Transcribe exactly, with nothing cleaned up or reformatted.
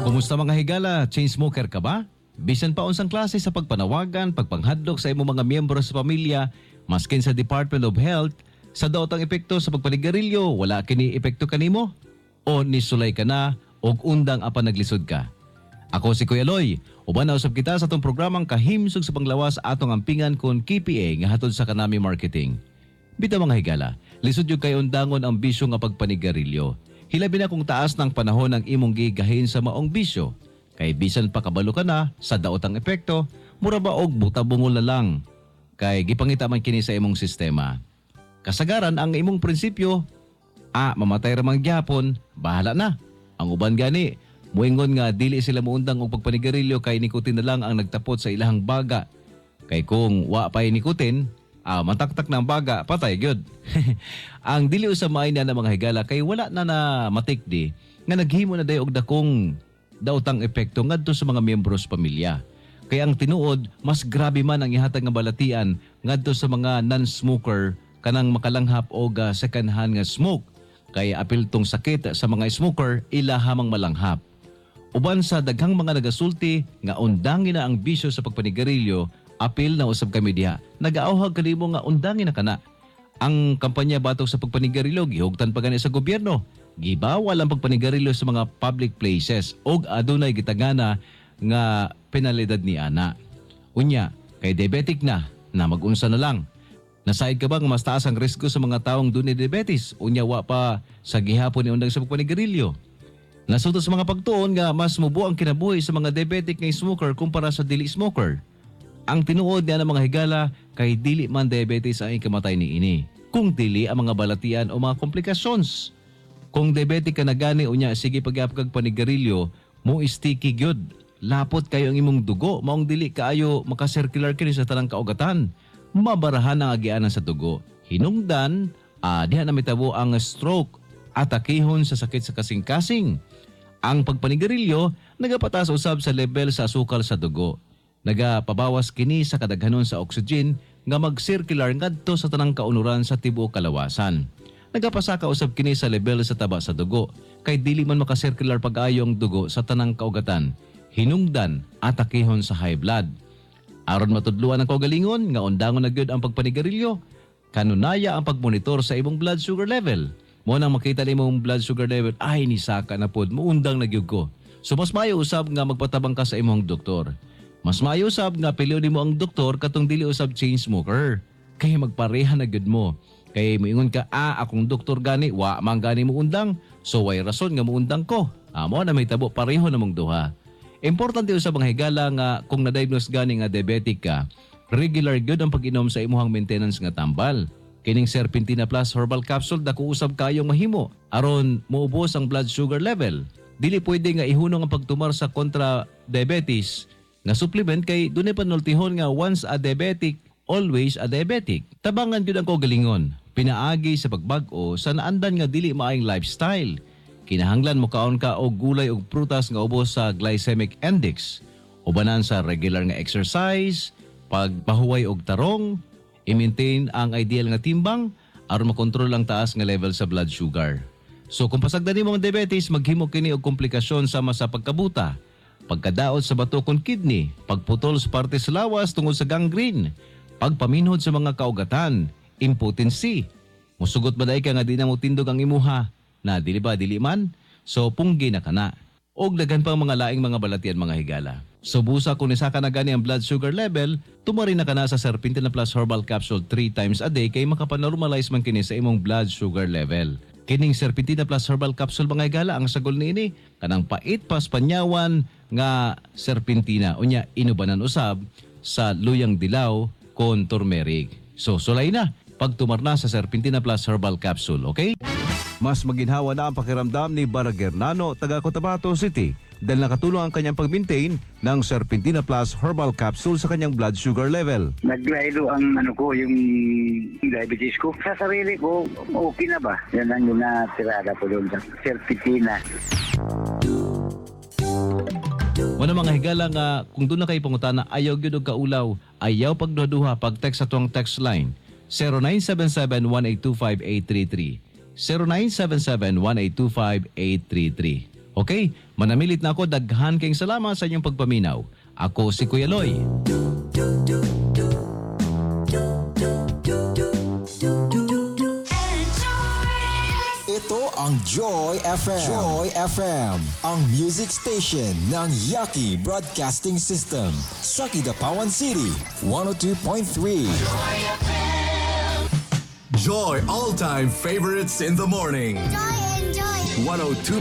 Kumusta mga higala? Chain smoker ka ba? Bisan pa unsang klase sa pagpanawagan, pagpanghadlok sa imong mga miyembro sa pamilya, maskin sa Department of Health, sa daotang epekto sa pagpanigarilyo, wala kini epekto kanimo? O nisulay ka na og undang apan naglisod ka? Ako si Kuya Loy, uban na usab kita sa atong programang kahimsog sa panglawas atong ampingan kon K P A nga hatod sa Kanami Marketing. Bitaw mga higala, lisod yung kay undangon ang bisyo nga pagpanigarilyo. Hilabi na kung taas ng panahon ang imong gigahin sa maong bisyo. Kay bisan pa kabalo ka na sa daotang epekto, mura ba og buta-bungol na lang. Kay gipangita man kini sa imong sistema. Kasagaran ang imong prinsipyo, ah, mamatay ramang gyapon, bahala na. Ang uban gani, muingon nga dili sila muundang og pagpanigarilyo kay nikotin na lang ang nagtapot sa ilahang baga. Kay kung wa pay nikotin, ah, mataktak ng baga, patay gyud. Ang dili usab maay na mga higala kay wala na na matikdi nga naghimo na dayo og dakong daotang epekto ngadto sa mga miyembro sa pamilya. Kaya ang tinuod, mas grabe man ang ihatag nga balatian ngadto sa mga non-smoker kanang makalanghap og uh, second hand nga smoke. Kaya apil tong sakit sa mga smoker ila hamang malanghap. Uban sa daghang mga nagasulti nga undangin na ang bisyo sa pagpanigarilyo, apil na usab kami diha. Nagaawhag kanimo nga undangin na kana. Ang kampanya batok sa pagpanigarilyo gihugtan pa gani sa gobyerno. Gibawal ang pagpanigarilyo sa mga public places og adunay gitagana nga penalidad ni ana. Unya, kay diabetic na, na mag-unsa na lang. Nasaid ka ba nga mas taas ang risko sa mga taong dunay diabetes? Unya wa pa sa gihapon ni undang sa pagpanigarilyo. Nasuto sa mga pagtuon nga mas mubo ang kinabuhi sa mga diabetic nga smoker kumpara sa dili smoker. Ang tinuod niya ng mga higala kay dili man diabetes ang ikamatay ni ini. Kung dili ang mga balatian o mga komplikasyons. Kung diabetic ka na gani unya sige pagyapag panigarilyo, mo sticky gyud. Lapot kayo ang imong dugo, maong dili kaayo makasirkular kini sa tanang kaugatan. Mabarahan ang agianan sa dugo. Hinungdan, ah, diha na mitabo ang stroke at akihon sa sakit sa kasing-kasing. Ang pagpanigarilyo nagapatas usab sa level sa asukal sa dugo. Nagapabawas kini sa kadaghanon sa oxygen nga mag-circular ngadto sa tanang kaunuran sa tibuok kalawasan. Nagapasaka usab kini sa level sa taba sa dugo kay dili man makasirkular pag-ayo ang dugo sa tanang kaugatan. Hinungdan at akihon sa high blood. Aron matudluan ang kaugalingon nga undangon na gyud ang pagpanigarilyo, kanunaya ang pagmonitor sa imong blood sugar level. Mo nang makita nimo imong blood sugar level, ay ni saka na pod muundang na gyud ko. So mas maayo usab nga magpatabang ka sa imong doktor. Mas maayo usab nga piliw nimo ang doktor katong dili usab chain smoker. Kay magpareha na gyud mo. Kay moingon ka, ah, akong doktor gani, wa man gani mo undang. So way rason nga muundang ko. Amo na may tabo pareho namong duha. Importante usab ang higala nga kung na-diagnose gani nga diabetic ka, regular gyud ang pag-inom sa imuhang maintenance nga tambal. Kining Serpentina Plus Herbal Capsule dako usab kayong mahimo aron moubos ang blood sugar level. Dili pwede nga ihunong ang pagtumar sa kontra diabetes nga supplement kay dunay panultihon nga once a diabetic, always a diabetic. Tabangan gyud ang kaugalingon. Pinaagi sa pagbag-o sa naandan nga dili maayong lifestyle. Kinahanglan mo kaon ka og gulay ug prutas nga ubos sa glycemic index. Ubanan sa regular nga exercise, pagpahuway og tarong, i-maintain ang ideal nga timbang aron makontrol ang taas nga level sa blood sugar. So kung pasagdan nimo ang diabetes, maghimo kini og komplikasyon sama sa pagkabuta, pagkadaot sa bato kon kidney, pagputol sa parte sa lawas tungod sa gangrene, pagpaminhod sa mga kaugatan, impotency. Musugot ba dahi ka nga di na mo tindog ang imuha? Na dili ba dili man? So punggi na kana. Og daghan pang mga laing mga balatian mga higala. So busa kung nisaka na gani ang blood sugar level, tumari na kana sa Serpentina Plus Herbal Capsule three times a day kay makapanormalize man kini sa imong blood sugar level. Kining Serpentina Plus Herbal Capsule mga higala ang sagol niini kanang pait pas panyawan nga serpentina unya inubanan usab sa luyang dilaw kon turmeric. So sulay na pagtumar na sa Serpentina Plus Herbal Capsule, okay? Mas maginhawa na ang pakiramdam ni Baragernano, taga Cotabato City dahil nakatulong ang kanyang pag-maintain ng Serpentina Plus Herbal Capsule sa kanyang blood sugar level. Naglaylo ang ano ko, yung diabetes ko. Sa sarili ko, okay na ba? Yan ang yung natirada ko doon sa Serpentina. Wala mga higala nga kung doon na kayo pangutana, ayaw gyud og kaulaw, ayaw pagduha-duha pag-text sa tuwang text line zero nine seven seven one eight two five eight three three. zero nine seven seven one eight two five eight three three. Okay, manamilit na ako. Daghan kayong salamat sa inyong pagpaminaw. Ako si Kuya Loy. Ito ang Joy F M. Joy F M, ang music station ng Yaki Broadcasting System sa Kidapawan City, one oh two point three. Joy all-time favorites in the morning. Joy and Joy. one oh two